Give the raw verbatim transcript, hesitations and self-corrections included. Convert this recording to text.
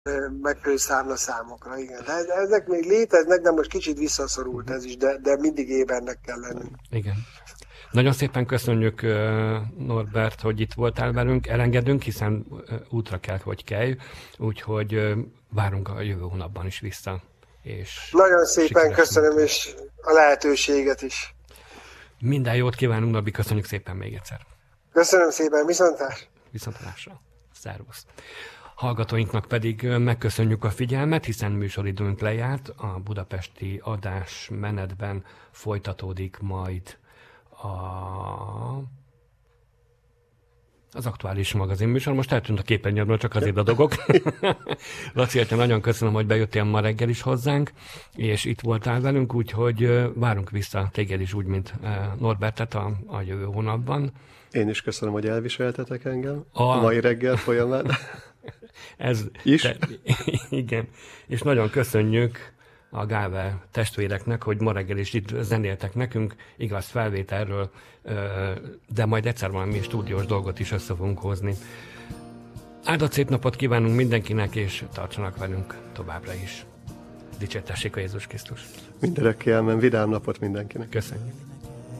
megfelelő számlaszámokra, igen. De ezek még léteznek, de most kicsit visszaszorult ez is, de, de mindig ébernek kell lennünk. Igen. Nagyon szépen köszönjük, Norbert, hogy itt voltál velünk. Elengedünk, hiszen útra kell, hogy kelj, úgyhogy várunk a jövő hónapban is vissza. És nagyon szépen köszönöm, és a lehetőséget is. Minden jót kívánunk, Norbi, köszönjük szépen még egyszer. Köszönöm szépen, viszontlátásra. Viszontlátásra. Szervusz. Hallgatóinknak pedig megköszönjük a figyelmet, hiszen műsoridőnk lejárt. A budapesti adás menetben folytatódik majd a... az aktuális magazin műsor. Most eltűnt a képernyőről, csak azért adogok. Laci, nagyon köszönöm, hogy bejöttél ma reggel is hozzánk, és itt voltál velünk, úgyhogy várunk vissza téged is úgy, mint Norbertet a, a jövő hónapban. Én is köszönöm, hogy elviseltetek engem a, a mai reggel folyamán. Ez is? Te, igen, és nagyon köszönjük a Gáve testvéreknek, hogy ma reggel is itt zenéltek nekünk, igaz felvételről, de majd egyszer valami stúdiós dolgot is össze fogunk hozni. Áldott szép napot kívánunk mindenkinek, és tartsanak velünk továbbra is. Dicsértessék a Jézus Krisztus. Mindörökké, amen. Vidám napot mindenkinek. Köszönjük.